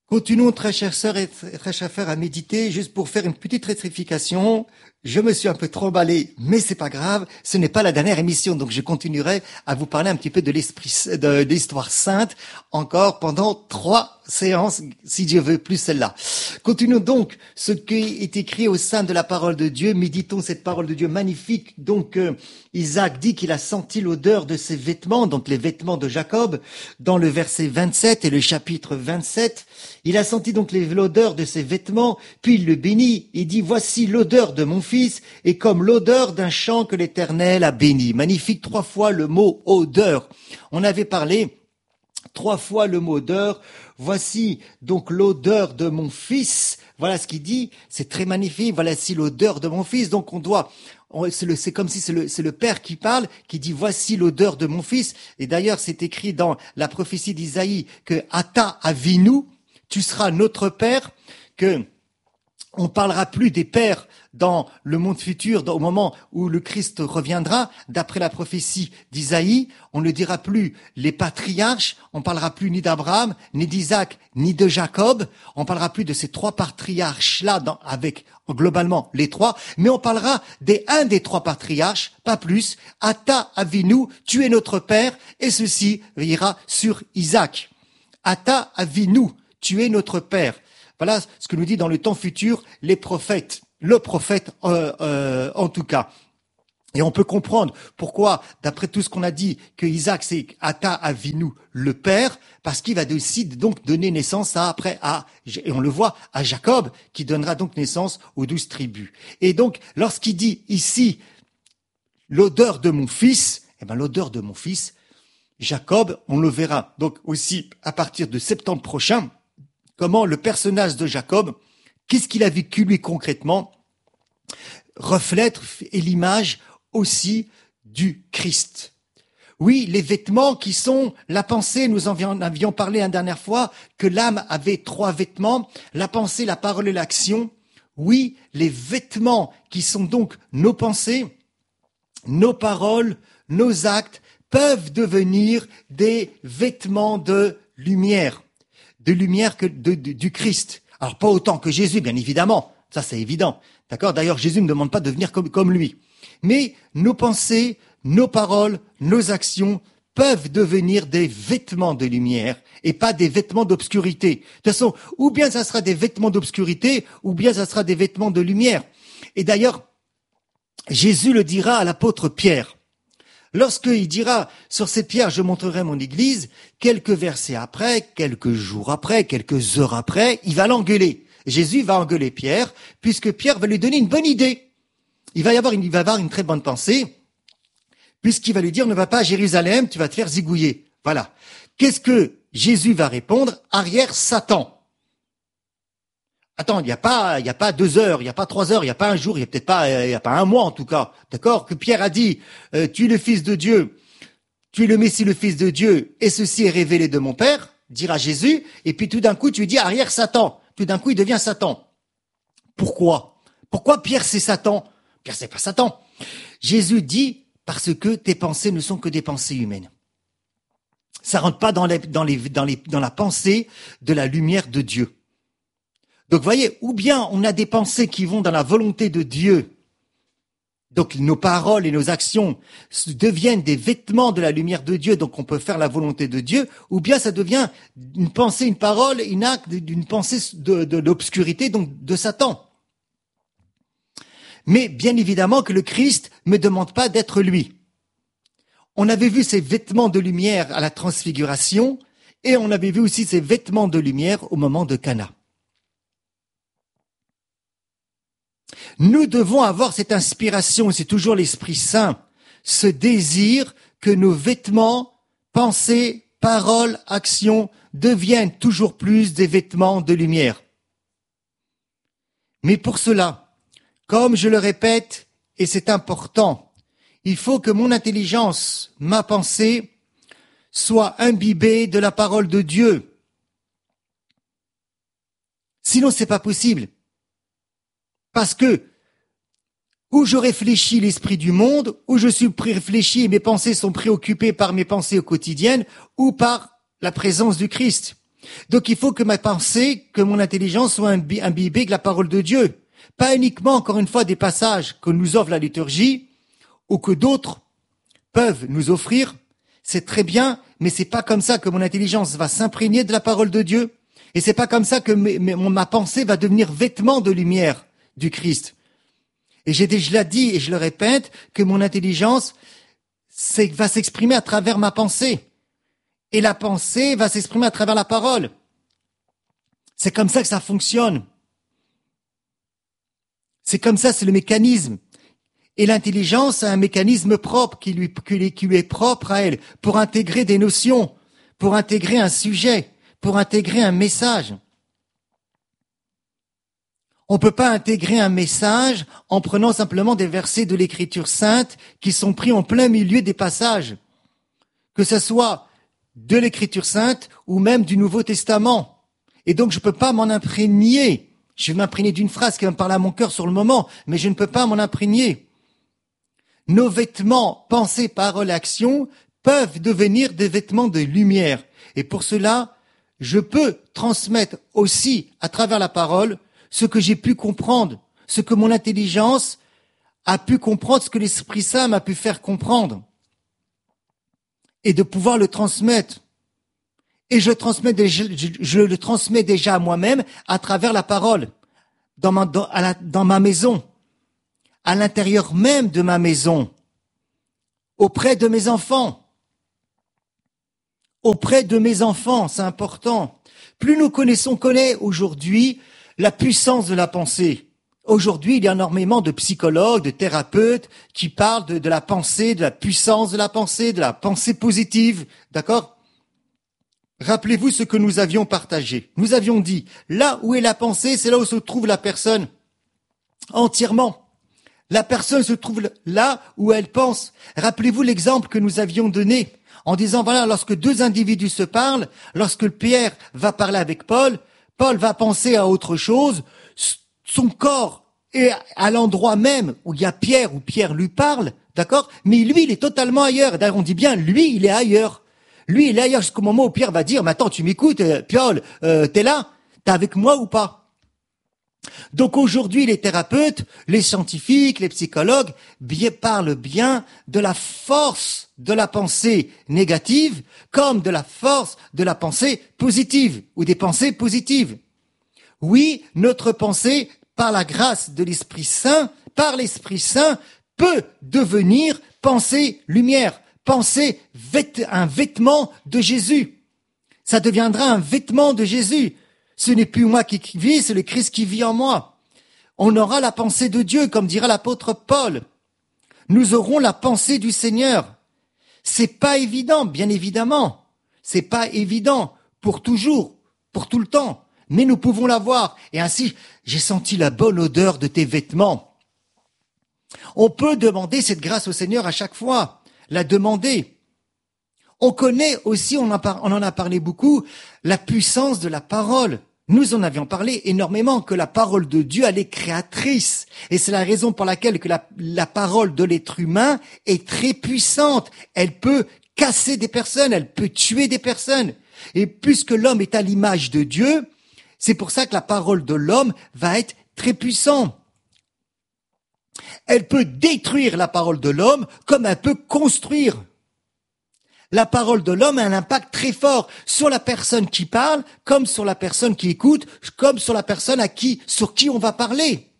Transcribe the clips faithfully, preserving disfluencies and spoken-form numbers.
Continuons, très chères sœurs et très chers frères, à méditer, juste pour faire une petite rectification. Je me suis un peu trop emballé, mais c'est pas grave, ce n'est pas la dernière émission, donc je continuerai à vous parler un petit peu de l'esprit, de, de l'histoire sainte, encore pendant trois séances, si Dieu veut, plus celle-là. Continuons donc ce qui est écrit au sein de la parole de Dieu, méditons cette parole de Dieu magnifique. Donc, euh, Isaac dit qu'il a senti l'odeur de ses vêtements, donc les vêtements de Jacob, dans le verset vingt-sept et le chapitre vingt-sept. Il a senti donc l'odeur de ses vêtements, puis il le bénit. Il dit, voici l'odeur de mon fils, et comme l'odeur d'un champ que l'Éternel a béni. Magnifique, trois fois le mot odeur. On avait parlé trois fois le mot odeur. Voici donc l'odeur de mon fils. Voilà ce qu'il dit. C'est très magnifique. Voilà si l'odeur de mon fils. Donc on doit, on, c'est, le, c'est comme si c'est le, c'est le père qui parle, qui dit voici l'odeur de mon fils. Et d'ailleurs c'est écrit dans la prophétie d'Isaïe que Ata Avinu, tu seras notre père, que on parlera plus des pères dans le monde futur, dans, au moment où le Christ reviendra. D'après la prophétie d'Isaïe, on ne dira plus les patriarches, on parlera plus ni d'Abraham, ni d'Isaac, ni de Jacob. On parlera plus de ces trois patriarches-là, dans, avec globalement les trois, mais on parlera des un des trois patriarches, pas plus. Ata Avinu, tu es notre père, et ceci ira sur Isaac. Ata Avinu, tu es notre père. Voilà ce que nous dit dans le temps futur les prophètes, le prophète euh, euh, en tout cas. Et on peut comprendre pourquoi, d'après tout ce qu'on a dit, que Isaac c'est Ata Avinu, le père, parce qu'il va aussi donc donner naissance à après à, et on le voit, à Jacob, qui donnera donc naissance aux douze tribus. Et donc, lorsqu'il dit ici l'odeur de mon fils, eh ben l'odeur de mon fils, Jacob, on le verra donc aussi à partir de septembre prochain. Comment le personnage de Jacob, qu'est-ce qu'il a vécu lui concrètement, reflète et l'image aussi du Christ. Oui, les vêtements qui sont la pensée, nous en avions parlé la dernière fois, que l'âme avait trois vêtements, la pensée, la parole et l'action. Oui, les vêtements qui sont donc nos pensées, nos paroles, nos actes, peuvent devenir des vêtements de lumière. De lumière que de, de, du Christ. Alors pas autant que Jésus, bien évidemment, ça c'est évident. D'accord. D'ailleurs, Jésus ne demande pas de devenir comme, comme lui. Mais nos pensées, nos paroles, nos actions peuvent devenir des vêtements de lumière et pas des vêtements d'obscurité. De toute façon, ou bien ça sera des vêtements d'obscurité, ou bien ça sera des vêtements de lumière. Et d'ailleurs, Jésus le dira à l'apôtre Pierre. Lorsqu'il dira, sur cette pierre, je montrerai mon église, quelques versets après, quelques jours après, quelques heures après, il va l'engueuler. Jésus va engueuler Pierre, puisque Pierre va lui donner une bonne idée. Il va y avoir une, il va avoir une très bonne pensée, puisqu'il va lui dire, ne va pas à Jérusalem, tu vas te faire zigouiller. Voilà. Qu'est-ce que Jésus va répondre? Arrière Satan. Attends, il n'y a pas, il n'y a pas deux heures, il n'y a pas trois heures, il n'y a pas un jour, il n'y a peut-être pas, il n'y a pas un mois en tout cas, d'accord, que Pierre a dit, euh, tu es le Fils de Dieu, tu es le Messie, le Fils de Dieu, et ceci est révélé de mon Père, dira Jésus, et puis tout d'un coup tu lui dis arrière Satan, tout d'un coup il devient Satan. Pourquoi? Pourquoi Pierre c'est Satan? Pierre c'est pas Satan. Jésus dit, parce que tes pensées ne sont que des pensées humaines. Ça rentre pas dans les, dans les, dans les, dans la pensée de la lumière de Dieu. Donc, vous voyez, ou bien on a des pensées qui vont dans la volonté de Dieu. Donc, nos paroles et nos actions deviennent des vêtements de la lumière de Dieu. Donc, on peut faire la volonté de Dieu. Ou bien ça devient une pensée, une parole, une acte d'une pensée de, de l'obscurité, donc de Satan. Mais bien évidemment que le Christ me demande pas d'être lui. On avait vu ces vêtements de lumière à la transfiguration et on avait vu aussi ces vêtements de lumière au moment de Cana. Nous devons avoir cette inspiration, c'est toujours l'Esprit Saint, ce désir que nos vêtements, pensées, paroles, actions deviennent toujours plus des vêtements de lumière. Mais pour cela, comme je le répète, et c'est important, il faut que mon intelligence, ma pensée, soit imbibée de la parole de Dieu. Sinon, c'est pas possible. Parce que, où je réfléchis l'esprit du monde, où je suis réfléchi et mes pensées sont préoccupées par mes pensées quotidiennes, ou par la présence du Christ. Donc il faut que ma pensée, que mon intelligence soit imbibée de la parole de Dieu. Pas uniquement, encore une fois, des passages que nous offre la liturgie ou que d'autres peuvent nous offrir. C'est très bien, mais c'est pas comme ça que mon intelligence va s'imprégner de la parole de Dieu. Et c'est pas comme ça que mes, mes, ma pensée va devenir vêtement de lumière du Christ. Et j'ai déjà dit, et je le répète, que mon intelligence va s'exprimer à travers ma pensée. Et la pensée va s'exprimer à travers la parole. C'est comme ça que ça fonctionne. C'est comme ça, c'est le mécanisme. Et l'intelligence a un mécanisme propre qui lui, qui lui, qui lui est propre à elle, pour intégrer des notions, pour intégrer un sujet, pour intégrer un message. On ne peut pas intégrer un message en prenant simplement des versets de l'Écriture sainte qui sont pris en plein milieu des passages, que ce soit de l'Écriture sainte ou même du Nouveau Testament. Et donc je ne peux pas m'en imprégner. Je vais m'imprégner d'une phrase qui va me parler à mon cœur sur le moment, mais je ne peux pas m'en imprégner. Nos vêtements, pensées, paroles, actions, peuvent devenir des vêtements de lumière. Et pour cela, je peux transmettre aussi, à travers la parole, ce que j'ai pu comprendre, ce que mon intelligence a pu comprendre, ce que l'Esprit Saint m'a pu faire comprendre. Et de pouvoir le transmettre. Et je, transmets déjà, je, je le transmets déjà à moi-même à travers la parole, dans ma, dans, à la, dans ma maison, à l'intérieur même de ma maison, auprès de mes enfants. Auprès de mes enfants, c'est important. Plus nous connaissons, connaît aujourd'hui la puissance de la pensée. Aujourd'hui, il y a énormément de psychologues, de thérapeutes qui parlent de, de la pensée, de la puissance de la pensée, de la pensée positive. D'accord ? Rappelez-vous ce que nous avions partagé. Nous avions dit, là où est la pensée, c'est là où se trouve la personne. Entièrement. La personne se trouve là où elle pense. Rappelez-vous l'exemple que nous avions donné en disant, voilà, lorsque deux individus se parlent, lorsque Pierre va parler avec Paul, Paul va penser à autre chose, son corps est à l'endroit même où il y a Pierre, où Pierre lui parle, d'accord? Mais lui, il est totalement ailleurs. D'ailleurs, on dit bien, lui, il est ailleurs. Lui, il est ailleurs jusqu'au moment où Pierre va dire, mais attends, tu m'écoutes, Paul, euh, t'es là? T'es avec moi ou pas? Donc aujourd'hui, les thérapeutes, les scientifiques, les psychologues bien, parlent bien de la force de la pensée négative comme de la force de la pensée positive ou des pensées positives. Oui, notre pensée, par la grâce de l'Esprit Saint, par l'Esprit Saint, peut devenir pensée lumière, pensée vêt- un vêtement de Jésus. Ça deviendra un vêtement de Jésus. Ce n'est plus moi qui vis, c'est le Christ qui vit en moi. On aura la pensée de Dieu, comme dira l'apôtre Paul. Nous aurons la pensée du Seigneur. C'est pas évident, bien évidemment. C'est pas évident pour toujours, pour tout le temps. Mais nous pouvons l'avoir. Et ainsi, j'ai senti la bonne odeur de tes vêtements. On peut demander cette grâce au Seigneur à chaque fois. La demander. On connaît aussi, on en, par, on en a parlé beaucoup, la puissance de la parole. Nous en avions parlé énormément, que la parole de Dieu, elle est créatrice. Et c'est la raison pour laquelle que la, la parole de l'être humain est très puissante. Elle peut casser des personnes, elle peut tuer des personnes. Et puisque l'homme est à l'image de Dieu, c'est pour ça que la parole de l'homme va être très puissante. Elle peut détruire la parole de l'homme comme elle peut construire. La parole de l'homme a un impact très fort sur la personne qui parle, comme sur la personne qui écoute, comme sur la personne à qui, sur qui on va parler.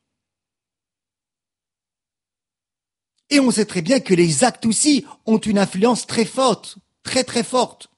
Et on sait très bien que les actes aussi ont une influence très forte, très très forte.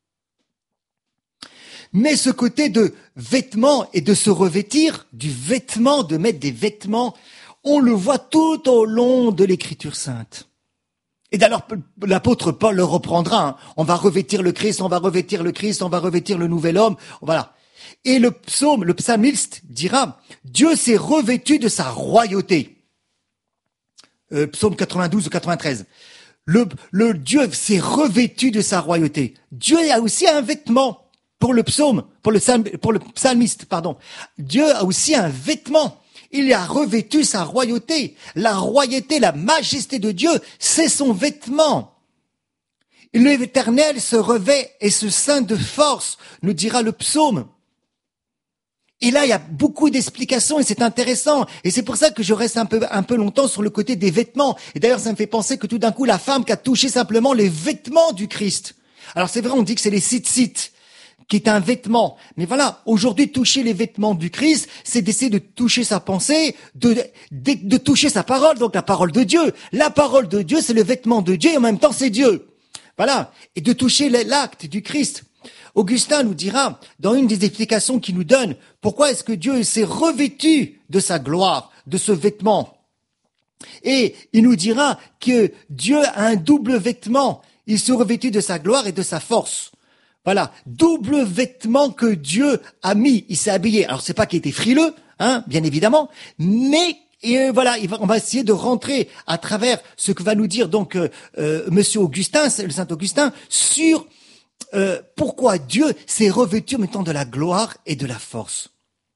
Mais ce côté de vêtements et de se revêtir, du vêtement, de mettre des vêtements, on le voit tout au long de l'Écriture sainte. Et d'ailleurs, l'apôtre Paul le reprendra. Hein. On va revêtir le Christ, on va revêtir le Christ, on va revêtir le nouvel homme. Voilà. Et le psaume, le psalmiste dira, Dieu s'est revêtu de sa royauté. Euh, psaume quatre-vingt-douze ou quatre-vingt-treize. Le, le Dieu s'est revêtu de sa royauté. Dieu a aussi un vêtement pour le psaume, pour le, pour le psalmiste, pardon. Dieu a aussi un vêtement. Il a revêtu sa royauté. La royauté, la majesté de Dieu, c'est son vêtement. L'Éternel se revêt et se ceint de force, nous dira le psaume. Et là, il y a beaucoup d'explications et c'est intéressant. Et c'est pour ça que je reste un peu, un peu longtemps sur le côté des vêtements. Et d'ailleurs, ça me fait penser que tout d'un coup, la femme qui a touché simplement les vêtements du Christ. Alors c'est vrai, on dit que c'est les tzitzit, qui est un vêtement. Mais voilà, aujourd'hui, toucher les vêtements du Christ, c'est d'essayer de toucher sa pensée, de, de, de toucher sa parole, donc la parole de Dieu. La parole de Dieu, c'est le vêtement de Dieu et en même temps, c'est Dieu. Voilà. Et de toucher l'acte du Christ. Augustin nous dira, dans une des explications qu'il nous donne, pourquoi est-ce que Dieu s'est revêtu de sa gloire, de ce vêtement. Et il nous dira que Dieu a un double vêtement. Il se revêtit de sa gloire et de sa force. Voilà, double vêtement que Dieu a mis. Il s'est habillé. Alors c'est pas qu'il était frileux, hein, bien évidemment, mais et voilà, il va, on va essayer de rentrer à travers ce que va nous dire donc euh, euh, Monsieur Augustin, le Saint Augustin, sur Euh, pourquoi Dieu s'est revêtu en mettant de la gloire et de la force.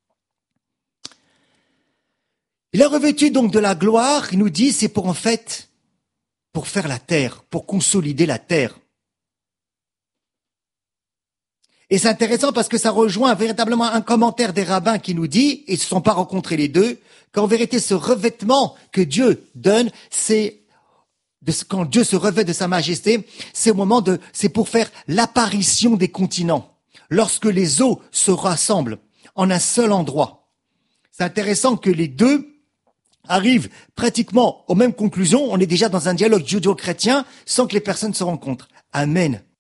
Il a revêtu donc de la gloire, il nous dit, c'est pour en fait, pour faire la terre, pour consolider la terre. Et c'est intéressant parce que ça rejoint véritablement un commentaire des rabbins qui nous dit, et ils ne se sont pas rencontrés les deux, qu'en vérité ce revêtement que Dieu donne, c'est De ce, quand Dieu se revêt de sa majesté, c'est au moment de, c'est pour faire l'apparition des continents. Lorsque les eaux se rassemblent en un seul endroit. C'est intéressant que les deux arrivent pratiquement aux mêmes conclusions. On est déjà dans un dialogue judéo-chrétien sans que les personnes se rencontrent. Amen.